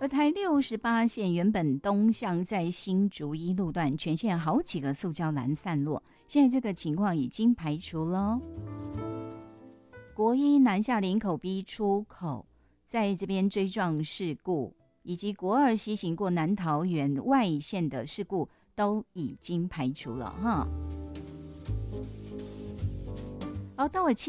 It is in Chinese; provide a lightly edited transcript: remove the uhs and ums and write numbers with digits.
而台68线原本东向在新竹一路段全线好几个塑胶篮散落，现在这个情况已经排除了。国一南下林口 B 出口在这边追撞事故，以及国二西行过南桃园外线的事故都已经排除了哈。到了